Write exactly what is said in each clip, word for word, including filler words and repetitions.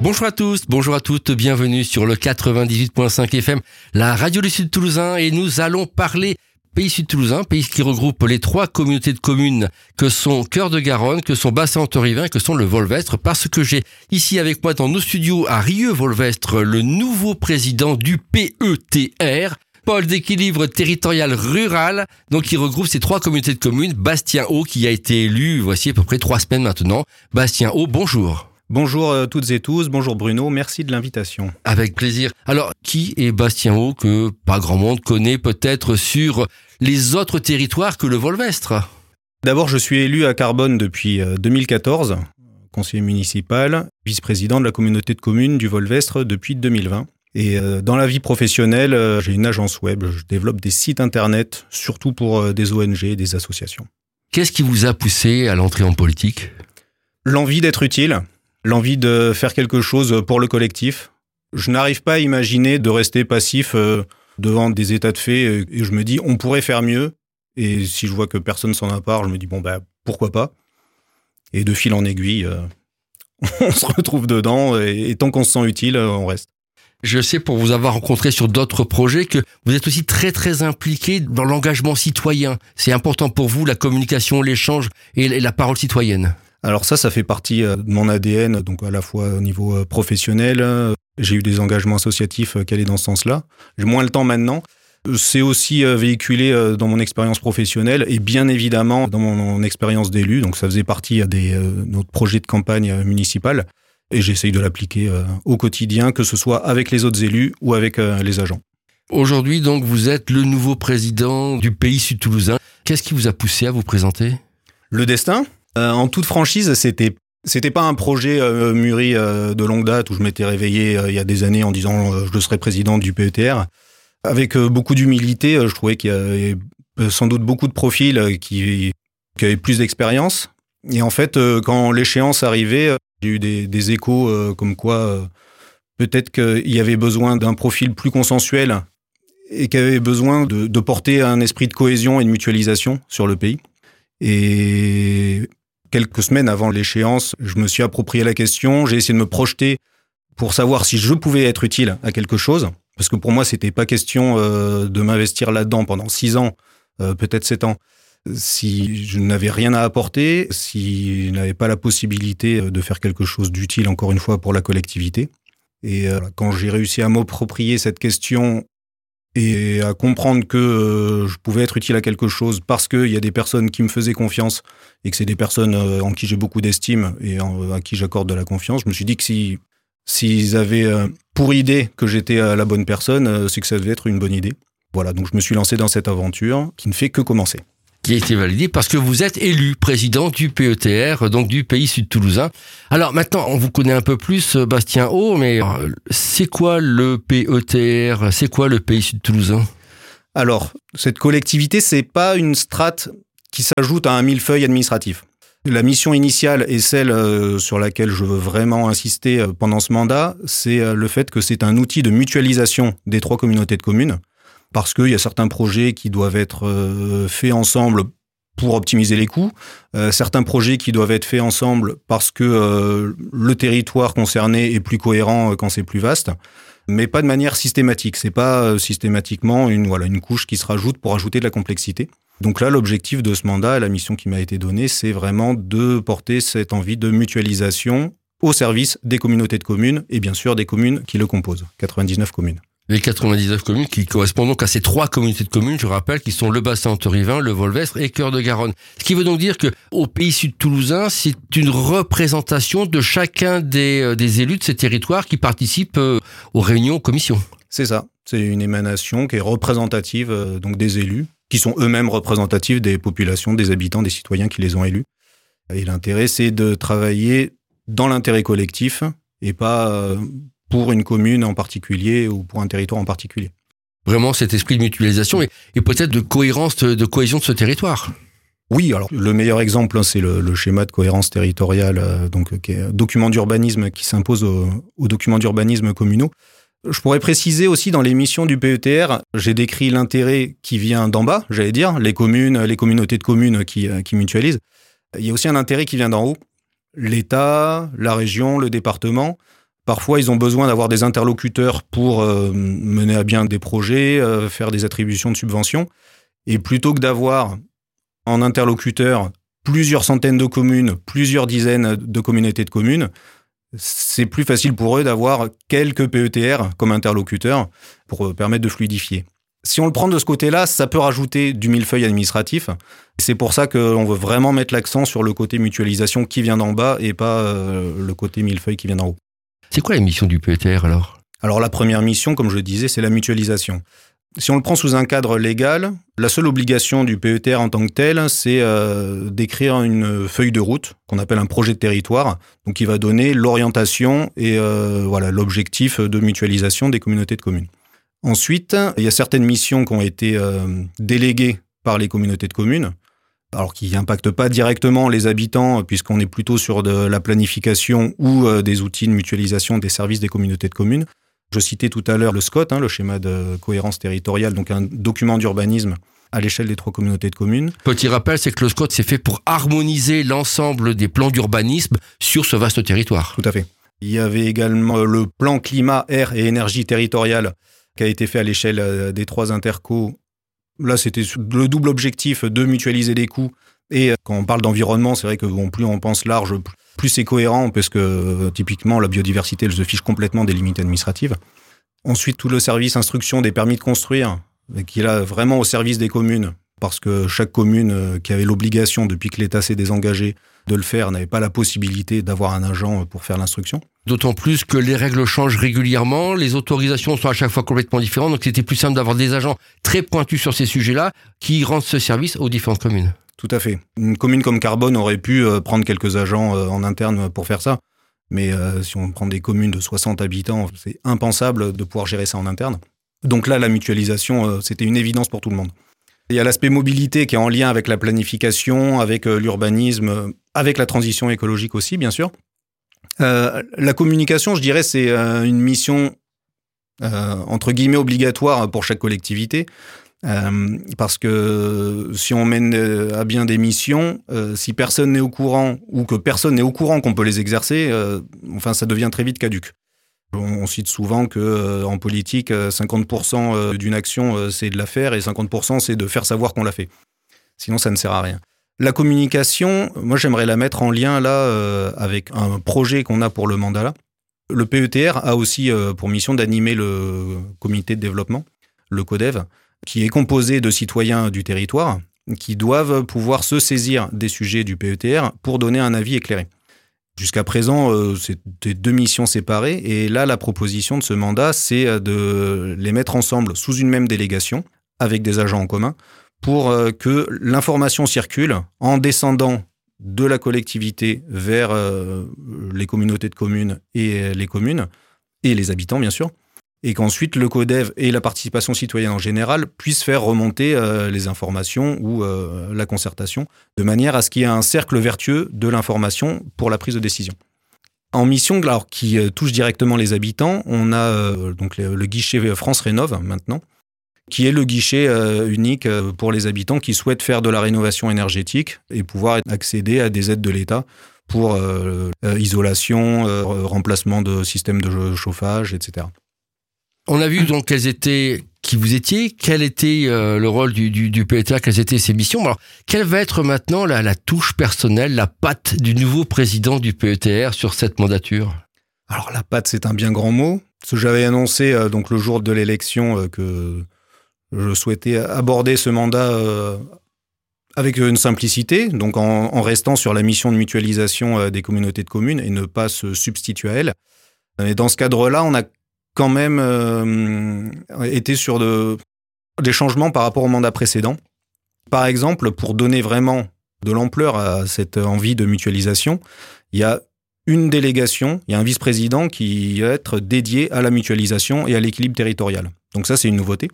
Bonjour à tous, bonjour à toutes, bienvenue sur le quatre-vingt-dix-huit virgule cinq F M, la radio du Sud Toulousain, et nous allons parler Pays Sud Toulousain, pays qui regroupe les trois communautés de communes que sont Cœur de Garonne, que sont Bassin-Entorivin, que sont le Volvestre, parce que j'ai ici avec moi dans nos studios à Rieux-Volvestre le nouveau président du P E T R, Pôle d'équilibre territorial rural, donc qui regroupe ces trois communautés de communes. Bastien Haut, qui a été élu voici à peu près trois semaines maintenant. Bastien Haut, bonjour. Bonjour à toutes et tous, bonjour Bruno, merci de l'invitation. Avec plaisir. Alors, qui est Bastien Haut, que pas grand monde connaît peut-être sur les autres territoires que le Volvestre? D'abord, je suis élu à Carbone depuis deux mille quatorze, conseiller municipal, vice-président de la communauté de communes du Volvestre depuis deux mille vingt. Et dans la vie professionnelle, j'ai une agence web, je développe des sites internet, surtout pour des O N G, des associations. Qu'est-ce qui vous a poussé à l'entrée en politique? L'envie d'être utile. L'envie de faire quelque chose pour le collectif. Je n'arrive pas à imaginer de rester passif devant des états de fait et je me dis on pourrait faire mieux. Et si je vois que personne s'en empare, je me dis bon bah pourquoi pas. Et de fil en aiguille, on se retrouve dedans et, et tant qu'on se sent utile, on reste. Je sais pour vous avoir rencontré sur d'autres projets que vous êtes aussi très très impliqué dans l'engagement citoyen. C'est important pour vous la communication, l'échange et la parole citoyenne. Alors ça, ça fait partie de mon A D N, donc à la fois au niveau professionnel, j'ai eu des engagements associatifs qui allaient dans ce sens-là. J'ai moins le temps maintenant. C'est aussi véhiculé dans mon expérience professionnelle et bien évidemment dans mon expérience d'élu. Donc ça faisait partie des notre projet de campagne municipale et j'essaye de l'appliquer au quotidien, que ce soit avec les autres élus ou avec les agents. Aujourd'hui, donc, vous êtes le nouveau président du Pays Sud Toulousain. Qu'est-ce qui vous a poussé à vous présenter? Le destin. Euh, en toute franchise, c'était c'était pas un projet euh, mûri euh, de longue date où je m'étais réveillé euh, il y a des années en disant euh, je serai président du P E T R. Avec euh, beaucoup d'humilité, euh, je trouvais qu'il y avait euh, sans doute beaucoup de profils euh, qui, qui avaient plus d'expérience. Et en fait, euh, quand l'échéance arrivait, euh, j'ai eu des, des échos euh, comme quoi euh, peut-être qu'il y avait besoin d'un profil plus consensuel et qu'il y avait besoin de, de porter un esprit de cohésion et de mutualisation sur le pays. Et quelques semaines avant l'échéance, je me suis approprié la question, j'ai essayé de me projeter pour savoir si je pouvais être utile à quelque chose, parce que pour moi, c'était pas question euh, de m'investir là-dedans pendant six ans, euh, peut-être sept ans. Si je n'avais rien à apporter, si je n'avais pas la possibilité de faire quelque chose d'utile, encore une fois, pour la collectivité. Et euh, quand j'ai réussi à m'approprier cette question et à comprendre que euh, je pouvais être utile à quelque chose parce qu'il y a des personnes qui me faisaient confiance et que c'est des personnes euh, en qui j'ai beaucoup d'estime et en, à qui j'accorde de la confiance, je me suis dit que si s'ils avaient euh, pour idée que j'étais euh, la bonne personne, euh, c'est que ça devait être une bonne idée. Voilà, donc je me suis lancé dans cette aventure qui ne fait que commencer. Qui a été validé parce que vous êtes élu président du P E T R, donc du Pays Sud Toulousain. Alors maintenant, on vous connaît un peu plus, Bastien Haut, mais c'est quoi le P E T R? C'est quoi le Pays Sud Toulousain? Alors, cette collectivité, c'est pas une strate qui s'ajoute à un millefeuille administratif. La mission initiale et celle sur laquelle je veux vraiment insister pendant ce mandat, c'est le fait que c'est un outil de mutualisation des trois communautés de communes. Parce qu'il y a certains projets qui doivent être euh, faits ensemble pour optimiser les coûts, euh, certains projets qui doivent être faits ensemble parce que euh, le territoire concerné est plus cohérent quand c'est plus vaste, mais pas de manière systématique. C'est pas euh, systématiquement une voilà une couche qui se rajoute pour ajouter de la complexité. Donc là, l'objectif de ce mandat, la mission qui m'a été donnée, c'est vraiment de porter cette envie de mutualisation au service des communautés de communes et bien sûr des communes qui le composent, quatre-vingt-dix-neuf communes. Les quatre-vingt-dix-neuf communes qui correspondent donc à ces trois communautés de communes, je rappelle, qui sont le Bassin-Entorivin, le Volvestre et Cœur de Garonne. Ce qui veut donc dire que au Pays Sud Toulousain, c'est une représentation de chacun des, des élus de ces territoires qui participent aux réunions, aux commissions. C'est ça. C'est une émanation qui est représentative euh, donc des élus, qui sont eux-mêmes représentatifs des populations, des habitants, des citoyens qui les ont élus. Et l'intérêt, c'est de travailler dans l'intérêt collectif et pas euh, pour une commune en particulier ou pour un territoire en particulier. Vraiment cet esprit de mutualisation et, et peut-être de cohérence, de, de cohésion de ce territoire. Oui, alors le meilleur exemple, c'est le, le schéma de cohérence territoriale, euh, donc qui est un document d'urbanisme qui s'impose aux, aux documents d'urbanisme communaux. Je pourrais préciser aussi dans les missions du P E T R, j'ai décrit l'intérêt qui vient d'en bas, j'allais dire, les communes, les communautés de communes qui, qui mutualisent. Il y a aussi un intérêt qui vient d'en haut, l'État, la région, le département, Parfois, ils ont besoin d'avoir des interlocuteurs pour euh, mener à bien des projets, euh, faire des attributions de subventions. Et plutôt que d'avoir en interlocuteur plusieurs centaines de communes, plusieurs dizaines de communautés de communes, c'est plus facile pour eux d'avoir quelques P E T R comme interlocuteurs pour permettre de fluidifier. Si on le prend de ce côté-là, ça peut rajouter du millefeuille administratif. C'est pour ça qu'on veut vraiment mettre l'accent sur le côté mutualisation qui vient d'en bas et pas euh, le côté millefeuille qui vient d'en haut. C'est quoi la mission du P E T R alors ? Alors la première mission, comme je le disais, c'est la mutualisation. Si on le prend sous un cadre légal, la seule obligation du P E T R en tant que tel, c'est euh, d'écrire une feuille de route qu'on appelle un projet de territoire, donc qui va donner l'orientation et euh, voilà l'objectif de mutualisation des communautés de communes. Ensuite, il y a certaines missions qui ont été euh, déléguées par les communautés de communes, alors qui n'impactent pas directement les habitants, puisqu'on est plutôt sur de la planification ou euh, des outils de mutualisation des services des communautés de communes. Je citais tout à l'heure le SCOT, hein, le schéma de cohérence territoriale, donc un document d'urbanisme à l'échelle des trois communautés de communes. Petit rappel, c'est que le SCOT, c'est fait pour harmoniser l'ensemble des plans d'urbanisme sur ce vaste territoire. Tout à fait. Il y avait également le plan climat, air et énergie territoriale qui a été fait à l'échelle des trois intercos. Là, c'était le double objectif de mutualiser les coûts. Et quand on parle d'environnement, c'est vrai que bon, plus on pense large, plus c'est cohérent, parce que euh, typiquement, la biodiversité, elle se fiche complètement des limites administratives. Ensuite, tout le service instruction des permis de construire, qui est là vraiment au service des communes, parce que chaque commune euh, qui avait l'obligation, depuis que l'État s'est désengagé, de le faire, n'avait pas la possibilité d'avoir un agent pour faire l'instruction. D'autant plus que les règles changent régulièrement, les autorisations sont à chaque fois complètement différentes, donc c'était plus simple d'avoir des agents très pointus sur ces sujets-là qui rendent ce service aux différentes communes. Tout à fait. Une commune comme Carbone aurait pu prendre quelques agents en interne pour faire ça, mais euh, si on prend des communes de soixante habitants, c'est impensable de pouvoir gérer ça en interne. Donc là, la mutualisation, c'était une évidence pour tout le monde. Il y a l'aspect mobilité qui est en lien avec la planification, avec l'urbanisme, avec la transition écologique aussi, bien sûr. Euh, la communication, je dirais, c'est euh, une mission euh, entre guillemets obligatoire pour chaque collectivité, euh, parce que si on mène à bien des missions, euh, si personne n'est au courant ou que personne n'est au courant qu'on peut les exercer, euh, enfin, ça devient très vite caduque. On cite souvent que euh, en politique, cinquante pour cent d'une action, euh, c'est de la faire et cinquante pour cent, c'est de faire savoir qu'on l'a fait. Sinon, ça ne sert à rien. La communication, moi, j'aimerais la mettre en lien là euh, avec un projet qu'on a pour le mandat là. Le P E T R a aussi euh, pour mission d'animer le comité de développement, le CODEV, qui est composé de citoyens du territoire qui doivent pouvoir se saisir des sujets du P E T R pour donner un avis éclairé. Jusqu'à présent, euh, c'était deux missions séparées et là, la proposition de ce mandat, c'est de les mettre ensemble sous une même délégation avec des agents en commun pour euh, que l'information circule en descendant de la collectivité vers euh, les communautés de communes et les communes et les habitants, bien sûr, et qu'ensuite le CODEV et la participation citoyenne en général puissent faire remonter euh, les informations ou euh, la concertation, de manière à ce qu'il y ait un cercle vertueux de l'information pour la prise de décision. En mission alors, qui euh, touche directement les habitants, on a euh, donc le, le guichet France Rénov' maintenant, qui est le guichet euh, unique euh, pour les habitants qui souhaitent faire de la rénovation énergétique et pouvoir accéder à des aides de l'État pour euh, euh, isolation, euh, remplacement de systèmes de chauffage, et cetera. On a vu donc quels étaient, qui vous étiez, quel était euh, le rôle du, du, du P E T R, quelles étaient ses missions. Alors, quelle va être maintenant la, la touche personnelle, la patte du nouveau président du P E T R sur cette mandature ? Alors la patte, c'est un bien grand mot. Parce que j'avais annoncé euh, donc le jour de l'élection euh, que je souhaitais aborder ce mandat euh, avec une simplicité, donc en, en restant sur la mission de mutualisation euh, des communautés de communes et ne pas se substituer à elle. Et dans ce cadre-là, on a quand même euh, été sur de, des changements par rapport au mandat précédent. Par exemple, pour donner vraiment de l'ampleur à cette envie de mutualisation, il y a une délégation, il y a un vice-président qui va être dédié à la mutualisation et à l'équilibre territorial. Donc ça, c'est une nouveauté.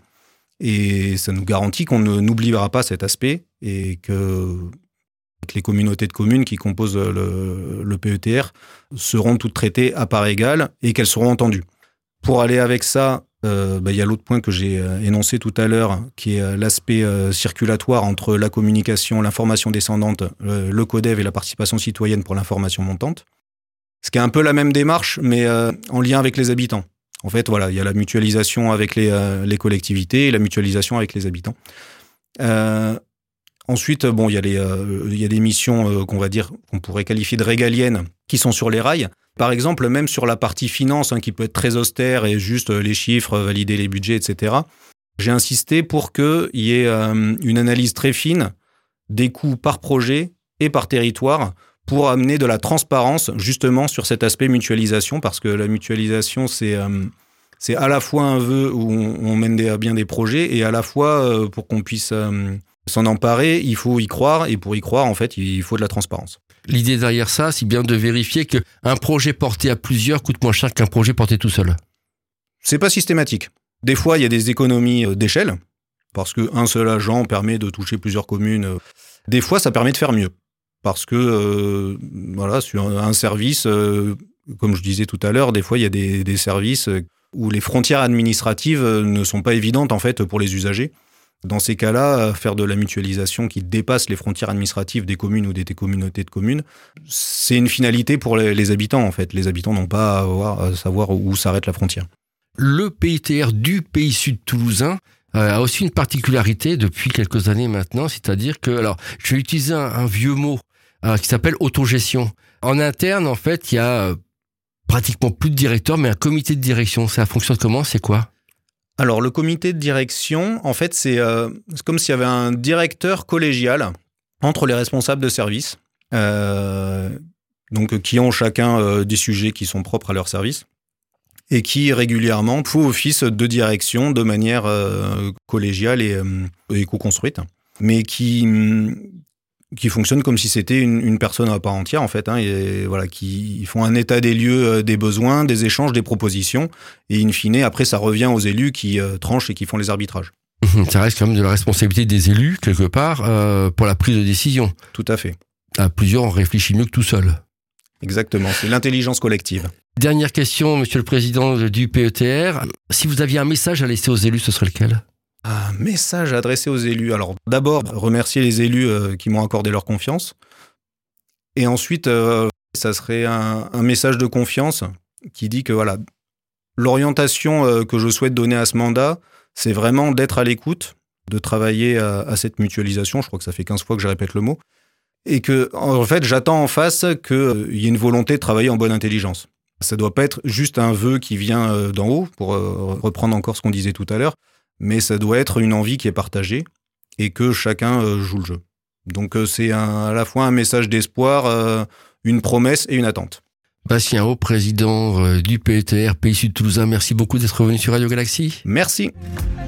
Et ça nous garantit qu'on ne, n'oubliera pas cet aspect et que les communautés de communes qui composent le, le P E T R seront toutes traitées à part égale et qu'elles seront entendues. Pour aller avec ça, euh, bah, y a l'autre point que j'ai euh, énoncé tout à l'heure, qui est euh, l'aspect euh, circulatoire entre la communication, l'information descendante, euh, le CODEV et la participation citoyenne pour l'information montante. Ce qui est un peu la même démarche, mais euh, en lien avec les habitants. En fait, voilà, il y a la mutualisation avec les, euh, les collectivités et la mutualisation avec les habitants. Euh, ensuite, bon, il y a les, euh, il y a des missions euh, qu'on va dire, qu'on pourrait qualifier de régaliennes, qui sont sur les rails. Par exemple, même sur la partie finance, hein, qui peut être très austère et juste les chiffres, valider les budgets, et cetera. J'ai insisté pour qu'il y ait euh, une analyse très fine des coûts par projet et par territoire pour amener de la transparence justement sur cet aspect mutualisation, parce que la mutualisation, c'est, euh, c'est à la fois un vœu où on, on mène des, à bien des projets et à la fois, euh, pour qu'on puisse euh, s'en emparer, il faut y croire, et pour y croire, en fait, il faut de la transparence. L'idée derrière ça, c'est bien de vérifier qu'un projet porté à plusieurs coûte moins cher qu'un projet porté tout seul. C'est pas systématique. Des fois, il y a des économies d'échelle, parce qu'un seul agent permet de toucher plusieurs communes. Des fois, ça permet de faire mieux, parce que euh, voilà, sur un service, euh, comme je disais tout à l'heure, des fois, il y a des, des services où les frontières administratives ne sont pas évidentes en fait pour les usagers. Dans ces cas-là, faire de la mutualisation qui dépasse les frontières administratives des communes ou des communautés de communes, c'est une finalité pour les, les habitants en fait. Les habitants n'ont pas à, avoir, à savoir où s'arrête la frontière. Le P I T R du Pays Sud Toulousain euh, a aussi une particularité depuis quelques années maintenant, c'est-à-dire que, alors, je vais utiliser un, un vieux mot euh, qui s'appelle autogestion. En interne, en fait, il y a euh, pratiquement plus de directeurs, mais un comité de direction. Ça fonctionne comment? C'est quoi? Alors, le comité de direction, en fait, c'est, euh, c'est comme s'il y avait un directeur collégial entre les responsables de service, euh, donc qui ont chacun euh, des sujets qui sont propres à leur service, et qui régulièrement font office de direction de manière euh, collégiale et, euh, et co-construite, mais qui, qui fonctionne comme si c'était une, une personne à part entière en fait, hein, et voilà, qui font un état des lieux des besoins, des échanges, des propositions, et in fine, après ça revient aux élus qui euh, tranchent et qui font les arbitrages. Ça reste quand même de la responsabilité des élus, quelque part, euh, pour la prise de décision. Tout à fait. À plusieurs, on réfléchit mieux que tout seul. Exactement, c'est l'intelligence collective. Dernière question, monsieur le président du P E T R. Si vous aviez un message à laisser aux élus, ce serait lequel? Un message adressé aux élus. Alors d'abord, remercier les élus euh, qui m'ont accordé leur confiance. Et ensuite, euh, ça serait un, un message de confiance qui dit que voilà, l'orientation euh, que je souhaite donner à ce mandat, c'est vraiment d'être à l'écoute, de travailler à, à cette mutualisation. Je crois que ça fait quinze fois que je répète le mot. Et que, en fait, j'attends en face qu'il euh, y ait une volonté de travailler en bonne intelligence. Ça doit pas être juste un vœu qui vient euh, d'en haut, pour euh, reprendre encore ce qu'on disait tout à l'heure, mais ça doit être une envie qui est partagée et que chacun euh, joue le jeu. Donc euh, c'est un, à la fois un message d'espoir, euh, une promesse et une attente. Bastien Haut, président euh, du P E T R Pays Sud Toulousain, merci beaucoup d'être venu sur Radio Galaxie. Merci.